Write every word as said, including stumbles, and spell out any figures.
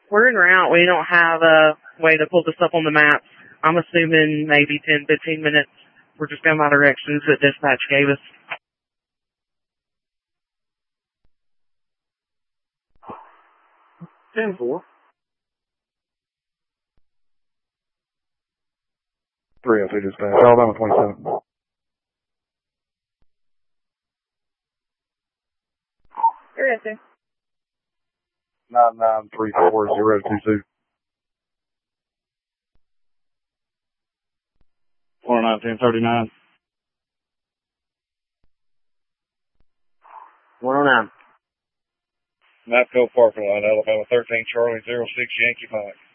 We're en route. We don't have a way to pull this up on the map. I'm assuming maybe ten, fifteen minutes. We're just going by directions that dispatch gave us. ten four. three oh two dispatch, Alabama twenty-seven. three oh two. nine nine three four zero two two. four nine ten thirty-nine. one oh nine. Matco parking lot, Alabama thirteen Charlie zero six Yankee Mike.